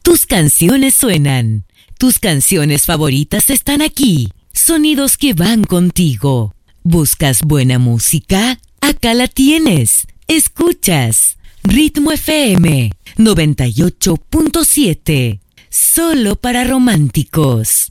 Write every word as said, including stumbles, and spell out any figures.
Tus canciones suenan. Tus canciones favoritas están aquí. Sonidos que van contigo. ¿Buscas buena música? Acá la tienes. Escuchas Ritmo F M noventa y ocho punto siete. Solo para románticos.